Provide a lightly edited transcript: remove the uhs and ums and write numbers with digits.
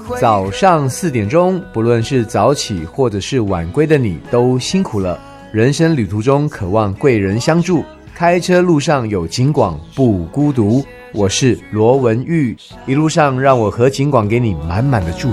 早上4点钟，不论是早起或者是晚归的你，都辛苦了。人生旅途中渴望贵人相助，开车路上有警广不孤独。我是罗文玉，一路上让我和警广给你满满的祝福。